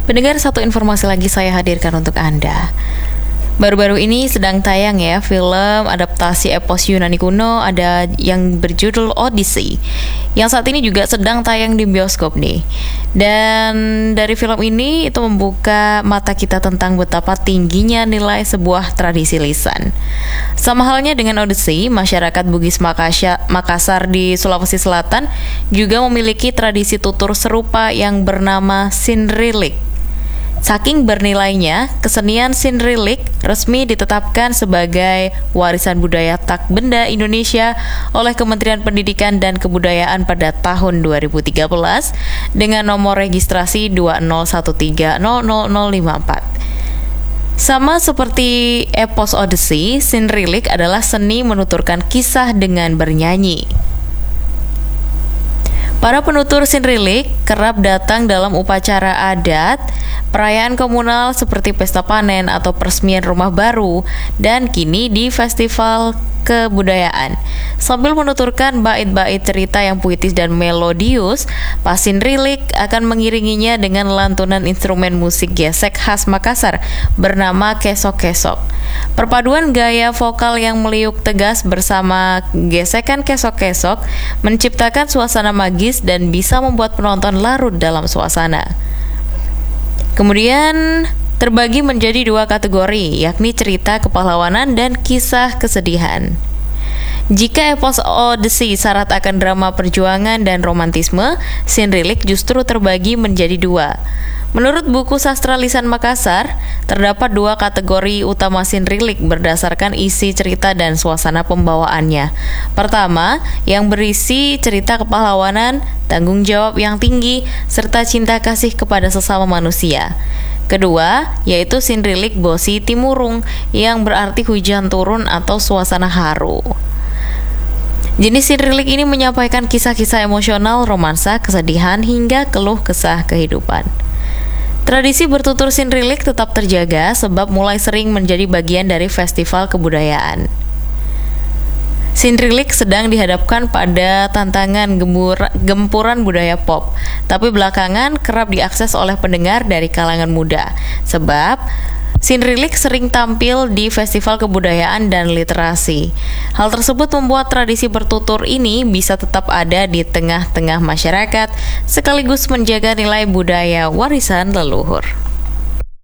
Pendengar, satu informasi lagi saya hadirkan untuk Anda. Baru-baru ini sedang tayang ya film adaptasi epos Yunani kuno ada yang berjudul Odyssey, yang saat ini juga sedang tayang di bioskop nih. Dan dari film ini itu membuka mata kita tentang betapa tingginya nilai sebuah tradisi lisan. Sama halnya dengan Odyssey, masyarakat Bugis Makassar di Sulawesi Selatan juga memiliki tradisi tutur serupa yang bernama Sinrilik. Saking bernilainya, kesenian Sinrilik resmi ditetapkan sebagai warisan budaya tak benda Indonesia oleh Kementerian Pendidikan dan Kebudayaan pada tahun 2013 dengan nomor registrasi 2013000054. Sama seperti epos Odyssey, Sinrilik adalah seni menuturkan kisah dengan bernyanyi. Para penutur Sinrilik kerap datang dalam upacara adat, perayaan komunal seperti pesta panen atau peresmian rumah baru, dan kini di festival kebudayaan. Sambil menuturkan bait-bait cerita yang puitis dan melodius, Pak Sinrilik akan mengiringinya dengan lantunan instrumen musik gesek khas Makassar bernama kesok-kesok. Perpaduan gaya vokal yang meliuk tegas bersama gesekan kesok-kesok menciptakan suasana magis dan bisa membuat penonton larut dalam suasana. Kemudian terbagi menjadi dua kategori, yakni cerita kepahlawanan dan kisah kesedihan. Jika epos Odyssey syarat akan drama perjuangan dan romantisme, Sinrilik justru terbagi menjadi dua. Menurut buku Sastra Lisan Makassar, terdapat dua kategori utama Sinrilik berdasarkan isi cerita dan suasana pembawaannya. Pertama, yang berisi cerita kepahlawanan, tanggung jawab yang tinggi, serta cinta kasih kepada sesama manusia. Kedua, yaitu Sinrilik Bosi Timurung, yang berarti hujan turun atau suasana haru. Jenis Sinrilik ini menyampaikan kisah-kisah emosional, romansa, kesedihan, hingga keluh kesah kehidupan. Tradisi bertutur Sinrilik tetap terjaga sebab mulai sering menjadi bagian dari festival kebudayaan. Sinrilik sedang dihadapkan pada tantangan gempuran budaya pop, tapi belakangan kerap diakses oleh pendengar dari kalangan muda, sebab Sinrilik sering tampil di festival kebudayaan dan literasi. Hal tersebut membuat tradisi bertutur ini bisa tetap ada di tengah-tengah masyarakat, sekaligus menjaga nilai budaya warisan leluhur.